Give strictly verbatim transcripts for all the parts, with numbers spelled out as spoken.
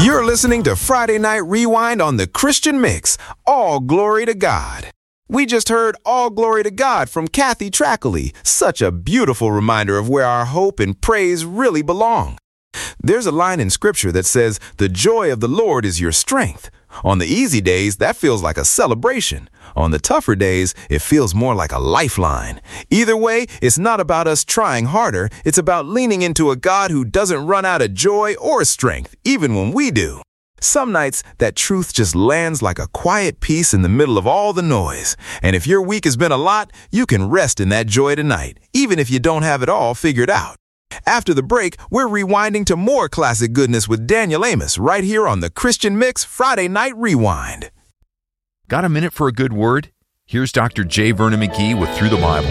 You're listening to Friday Night Rewind on the Christian Mix. All glory to God. We just heard All Glory to God from Kathy Trackley. Such a beautiful reminder of where our hope and praise really belong. There's a line in Scripture that says, "The joy of the Lord is your strength." On the easy days, that feels like a celebration. On the tougher days, it feels more like a lifeline. Either way, it's not about us trying harder. It's about leaning into a God who doesn't run out of joy or strength, even when we do. Some nights, that truth just lands like a quiet peace in the middle of all the noise. And if your week has been a lot, you can rest in that joy tonight, even if you don't have it all figured out. After the break, we're rewinding to more classic goodness with Daniel Amos right here on the Christian Mix Friday Night Rewind. Got a minute for a good word? Here's Doctor J. Vernon McGee with Through the Bible.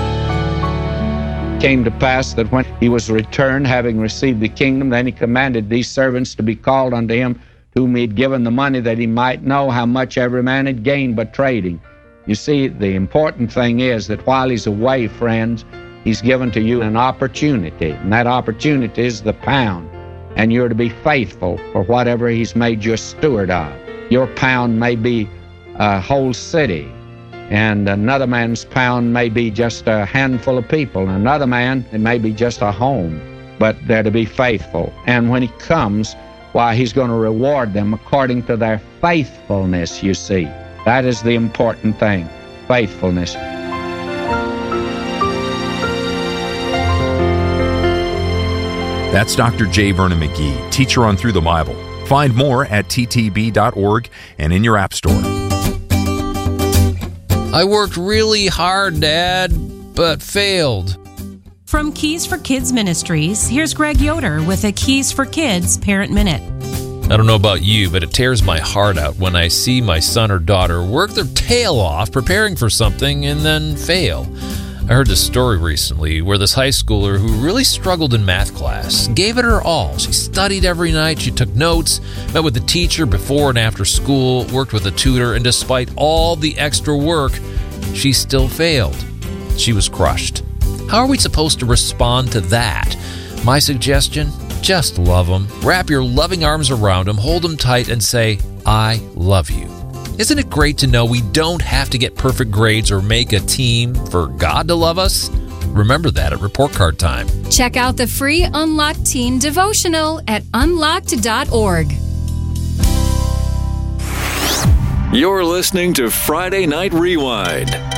It came to pass that when he was returned, having received the kingdom, then he commanded these servants to be called unto him, to whom he had given the money, that he might know how much every man had gained by trading. You see, the important thing is that while he's away, friends, he's given to you an opportunity, and that opportunity is the pound, and you're to be faithful for whatever he's made you a steward of. Your pound may be a whole city, and another man's pound may be just a handful of people, and another man, it may be just a home, but they're to be faithful. And when he comes, why, he's going to reward them according to their faithfulness, you see. That is the important thing, faithfulness. That's Doctor J. Vernon McGee, teacher on Through the Bible. Find more at t t b dot org and in your app store. I worked really hard, Dad, but failed. From Keys for Kids Ministries, here's Greg Yoder with a Keys for Kids Parent Minute. I don't know about you, but it tears my heart out when I see my son or daughter work their tail off preparing for something and then fail. I heard this story recently where this high schooler who really struggled in math class gave it her all. She studied every night, she took notes, met with the teacher before and after school, worked with a tutor, and despite all the extra work, she still failed. She was crushed. How are we supposed to respond to that? My suggestion? Just love them. Wrap your loving arms around them, hold them tight, and say, "I love you." Isn't it great to know we don't have to get perfect grades or make a team for God to love us? Remember that at report card time. Check out the free Unlocked Teen Devotional at unlocked dot org. You're listening to Friday Night Rewind.